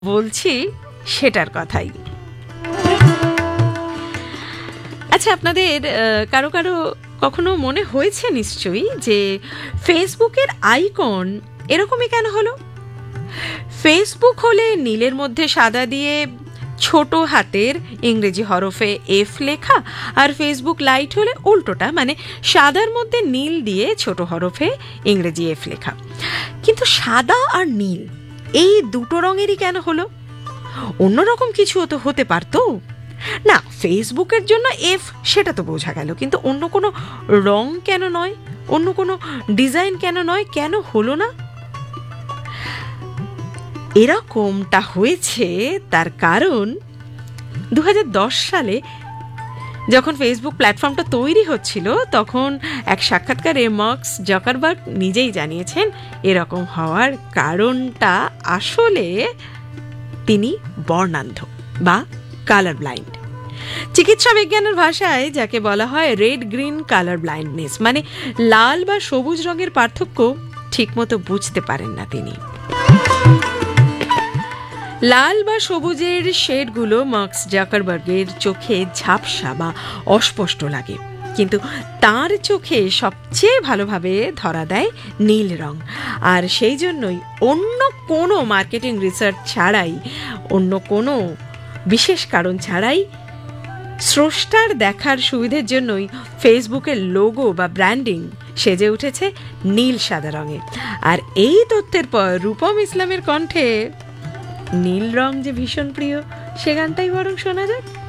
বলছি সেটার কথাই। আচ্ছা, আপনাদের কারো কারো কখনো মনে হয়েছে নিশ্চয়ই যে ফেসবুকের আইকন এরকমই কেন হলো? ফেসবুক হলে নীলের মধ্যে সাদা দিয়ে ছোট হাতের ইংরেজি হরফে এফ লেখা, আর ফেসবুক লাইট হলে উল্টোটা, মানে সাদার মধ্যে নীল দিয়ে ছোট হরফে ইংরেজি এফ লেখা। কিন্তু সাদা আর নীল এই দুটো রঙেরই কেন হলো? অন্যরকম কিছু তো হতে পারতো না? ফেসবুকের জন্য এফ, সেটা তো বোঝা গেল, কিন্তু অন্য কোনো রং কেন নয়? অন্য কোনো ডিজাইন কেন নয়? কেন হলো না? এরকমটা হয়েছে তার কারণ 2010 সালে যখন ফেসবুক প্ল্যাটফর্মটা তৈরি হচ্ছিল, তখন এক সাক্ষাৎকারে মার্ক জাকারবার্গ নিজেই জানিয়েছেন এরকম হওয়ার কারণটা আসলে তিনি বর্ণান্ধ বা কালার ব্লাইন্ড। চিকিৎসা বিজ্ঞানের ভাষায় যাকে বলা হয় রেড গ্রিন কালার ব্লাইন্ডনেস, মানে লাল বা সবুজ রঙের পার্থক্য ঠিকমতো বুঝতে পারেন না তিনি। লাল বা সবুজের শেডগুলো মার্ক জাকারবার্গের চোখে ঝাপসা বা অস্পষ্ট লাগে, কিন্তু তার চোখে সবচেয়ে ভালোভাবে ধরা দেয় নীল রং। আর সেই জন্যই অন্য কোনো মার্কেটিং রিসার্চ ছাড়াই, অন্য কোনো বিশেষ কারণ ছাড়াই, স্রষ্টার দেখার সুবিধের জন্যই ফেসবুকের লোগো বা ব্র্যান্ডিং সেজে উঠেছে নীল সাদা রঙে। আর এই তথ্যের পর রূপম ইসলামের কণ্ঠে নীল রং যে ভীষণ প্রিয়, সে গানটাই বরং শোনা যাক।